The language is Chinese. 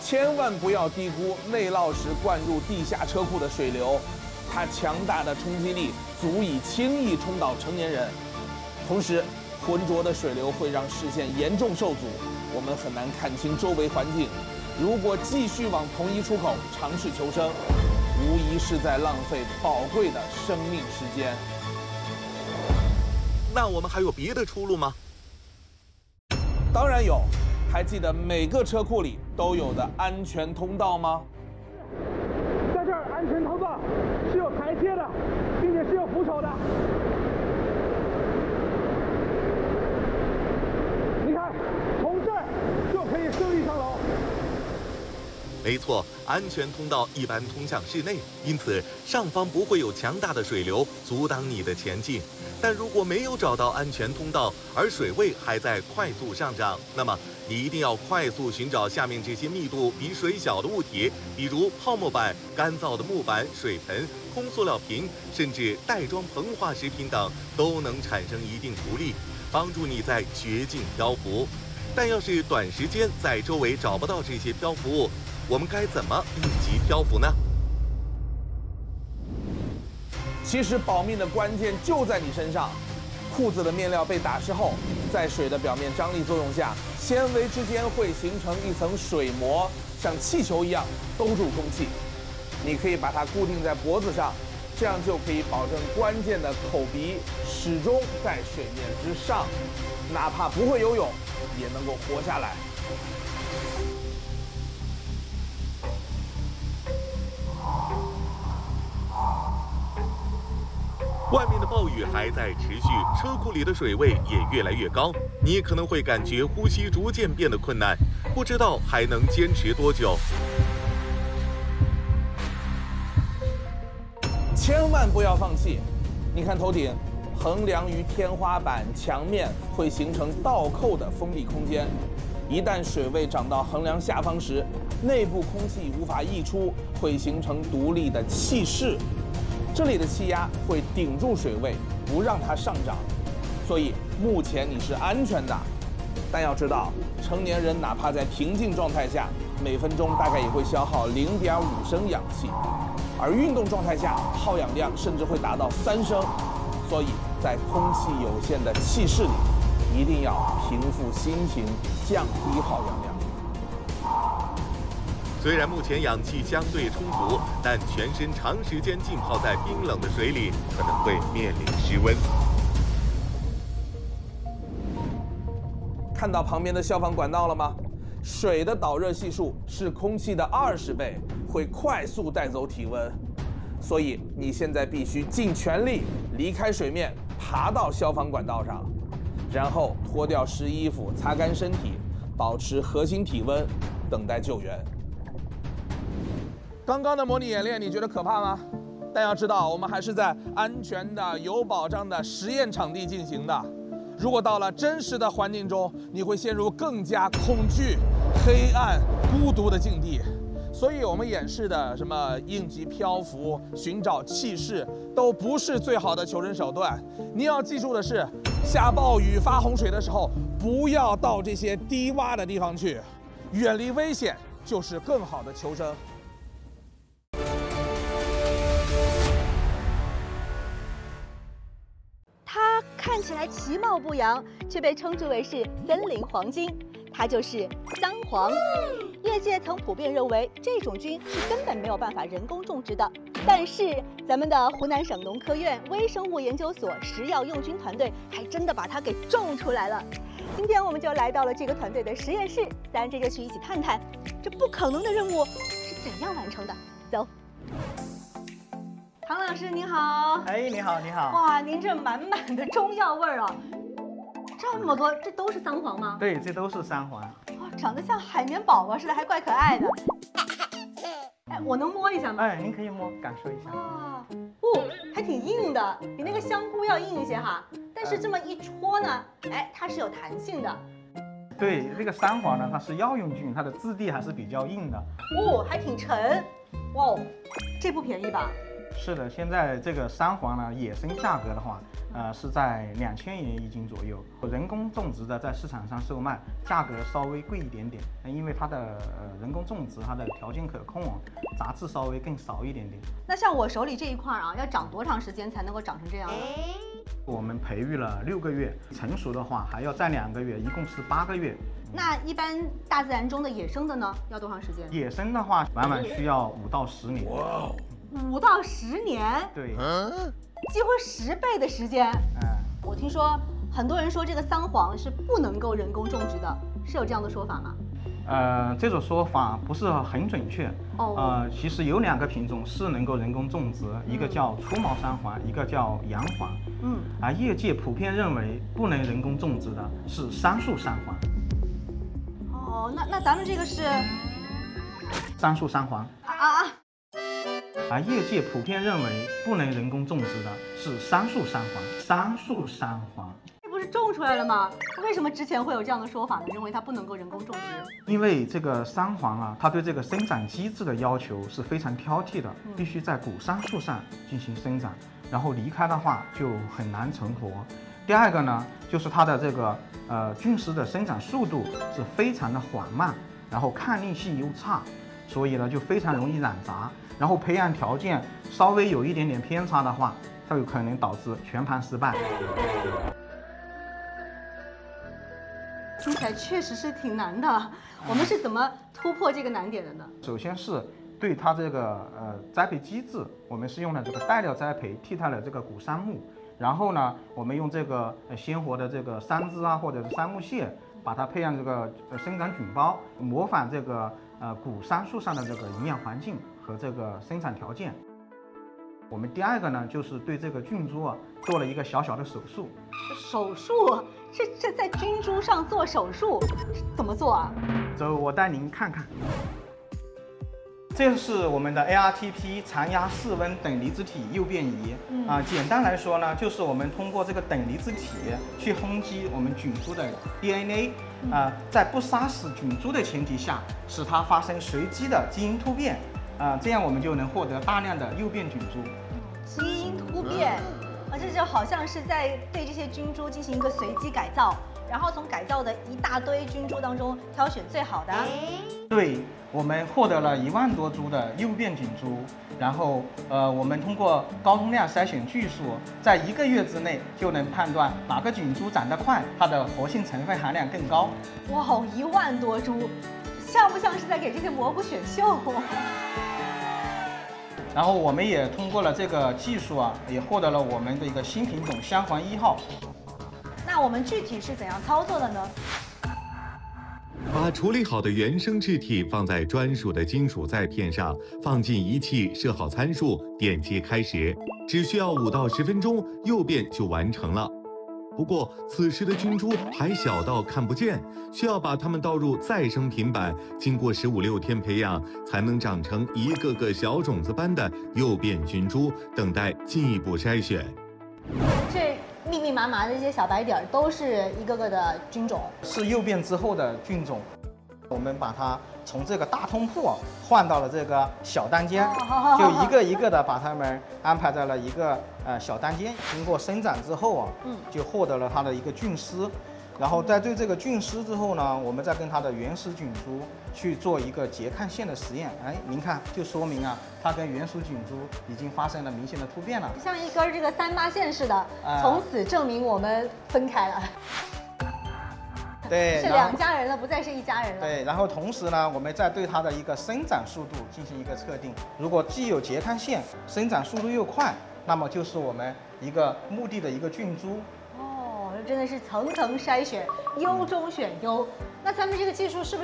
千万不要低估内涝时灌入地下车库的水流，它强大的冲击力足以轻易冲倒成年人。同时，浑浊的水流会让视线严重受阻，我们很难看清周围环境。如果继续往同一出口尝试求生，无疑是在浪费宝贵的生命时间。 那我们还有别的出路吗？ 当然有，还记得每个车库里都有的安全通道吗？ 在这儿，安全通道是有台阶的，并且是有扶手的。你看，从这儿就可以顺利上楼。 没错，安全通道一般通向室内，因此上方不会有强大的水流阻挡你的前进。但如果没有找到安全通道，而水位还在快速上涨，那么你一定要快速寻找下面这些密度比水小的物体，比如泡沫板、干燥的木板、水盆、空塑料瓶，甚至袋装膨化食品等，都能产生一定浮力，帮助你在绝境漂浮。但要是短时间在周围找不到这些漂浮物，我们该怎么应急漂浮呢？ 其实保命的关键就在你身上。裤子的面料被打湿后，在水的表面张力作用下，纤维之间会形成一层水膜，像气球一样兜住空气。你可以把它固定在脖子上，这样就可以保证关键的口鼻始终在水面之上，哪怕不会游泳，也能够活下来。 外面的暴雨还在持续，车库里的水位也越来越高，你可能会感觉呼吸逐渐变得困难，不知道还能坚持多久。 千万不要放弃！你看头顶，横梁与天花板、墙面会形成倒扣的封闭空间，一旦水位涨到横梁下方时，内部空气无法溢出，会形成独立的气室。这里的气压会顶住水位，不让它上涨，所以目前你是安全的。但要知道，成年人哪怕在平静状态下，每分钟大概也会消耗0.5升氧气，而运动状态下耗氧量甚至会达到3升。所以在空气有限的气室里，一定要平复心情，降低耗氧量。 虽然目前氧气相对充足，但全身长时间浸泡在冰冷的水里，可能会面临失温。 看到旁边的消防管道了吗？水的导热系数是空气的20倍，会快速带走体温。所以你现在必须尽全力离开水面，爬到消防管道上，然后脱掉湿衣服，擦干身体，保持核心体温，等待救援。刚刚的模拟演练，你觉得可怕吗？但要知道，我们还是在安全的、有保障的实验场地进行的。如果到了真实的环境中，你会陷入更加恐惧、黑暗、孤独的境地。所以，我们演示的什么应急漂浮、寻找气室，都不是最好的求生手段。你要记住的是，下暴雨、发洪水的时候，不要到这些低洼的地方去，远离危险就是更好的求生。 它看起来其貌不扬，却被称之为是森林黄金，它就是桑黄。业界曾普遍认为这种菌是根本没有办法人工种植的，但是咱们的湖南省农科院微生物研究所食药用菌团队还真的把它给种出来了。今天我们就来到了这个团队的实验室，咱这就去一起看看这不可能的任务是怎样完成的。走。唐老师您好。 哎，你好，你好。 哇，您这满满的中药味儿啊！这么多，这都是桑黄吗？ 对，这都是桑黄。 哇，长得像海绵宝宝似的，还怪可爱的。哎，我能摸一下吗？ 哎，您可以摸，感受一下。 啊，哦，还挺硬的，比那个香菇要硬一些哈。但是这么一戳呢，哎，它是有弹性的。 对，这个桑黄呢，它是药用菌，它的质地还是比较硬的。 哦，还挺沉。哇哦，这不便宜吧？ 是的，现在这个三黄呢，野生价格的话，是在2000元一斤左右。人工种植的在市场上售卖，价格稍微贵一点点，因为它的人工种植它的条件可控，杂质稍微更少一点点。 那像我手里这一块啊，要长多长时间才能够长成这样呢？ 我们培育了6个月，成熟的话还要再2个月，一共是8个月。 那一般大自然中的野生的呢，要多长时间？ 野生的话，往往需要5到10年。 哇 ，5到10年， 对， 几乎10倍的时间。我听说很多人说这个桑黄是不能够人工种植的，是有这样的说法吗？ 这种说法不是很准确。其实有2个品种是能够人工种植，一个叫粗毛山黄，一个叫洋黄。而业界普遍认为不能人工种植的是杉树山黄。 哦，那咱们这个是杉树山黄。而业界普遍认为不能人工种植的是杉树山黄。杉树山黄。 这不是种出来了吗？为什么之前会有这样的说法呢？认为它不能够人工种植？ 因为这个山黄啊，它对这个生长机制的要求是非常挑剔的，必须在古杉树上进行生长，然后离开的话就很难存活。第二个呢，就是它的这个菌丝的生长速度是非常的缓慢，然后抗逆性又差，所以呢就非常容易染杂，然后培养条件稍微有一点点偏差的话，它有可能导致全盘失败。 听起来确实是挺难的，我们是怎么突破这个难点的呢？ 首先是对它这个栽培机制，我们是用了这个带料栽培替代了这个古杉木，然后呢，我们用这个鲜活的这个杉枝啊，或者是杉木屑，把它培养这个生长菌胞，模仿这个古杉树上的这个营养环境和这个生长条件。我们第二个呢，就是对这个菌株啊做了一个小小的手术。 手术？这在菌株上做手术，怎么做啊？ 走，我带您看看。这是我们的 ARTP 常压室温等离子体诱变仪。简单来说呢，就是我们通过这个等离子体去轰击我们菌株的 DNA，在不杀死菌株的前提下，使它发生随机的基因突变。这样我们就能获得大量的诱变菌株。 基因突变，这就好像是在对这些菌株进行一个随机改造，然后从改造的一大堆菌株当中挑选最好的。 对，我们获得了1万多株的诱变菌株，然后我们通过高通量筛选技术，在1个月之内就能判断哪个菌株长得快，它的活性成分含量更高。 哇，1万多株，像不像是在给这些蘑菇选秀？ 然后我们也通过了这个技术啊，也获得了我们的一个新品种香黄1号。 那我们具体是怎样操作的呢？ 把处理好的原生质体放在专属的金属载片上，放进仪器，设好参数，点击开始，只需要5到10分钟，诱变就完成了。不过，此时的菌株还小到看不见，需要把它们倒入再生品板，经过15、16天培养，才能长成一个个小种子般的诱变菌株，等待进一步筛选。 这密密麻麻的这些小白点儿都是一个个的菌种， 是诱变之后的菌种。我们把它从这个大通铺换到了这个小单间，就一个一个的把它们安排在了一个小单间。经过生长之后就获得了它的一个菌丝，然后在对这个菌丝之后呢，我们再跟它的原始菌株去做一个拮抗线的实验。您看，就说明它跟原始菌株已经发生了明显的突变了， 像一根这个3八线似的，从此证明我们分开了。 对， 是2家人了，不再是1家人了。 对，然后同时呢，我们再对它的一个生长速度进行一个测定。如果既有拮抗线，生长速度又快，那么就是我们一个目的的一个菌株。 真的是层层筛选，优中选优。那咱们这个技术是不